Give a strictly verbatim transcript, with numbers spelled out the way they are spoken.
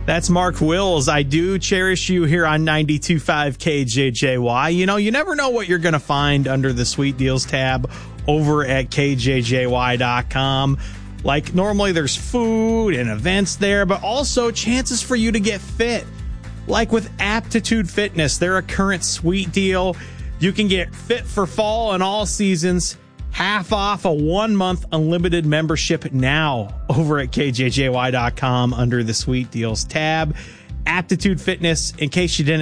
That's Mark Wills. I do cherish you here on ninety-two point five K J J Y. You know, you never know what you're going to find under the Sweet Deals tab over at K J J Y dot com. Like, normally there's food and events there, but also chances for you to get fit. Like with Aptitude Fitness, they're a current sweet deal. You can get fit for fall and all seasons, half off a one-month unlimited membership now over at K J J Y dot com under the Sweet Deals tab. Aptitude Fitness, in case you didn't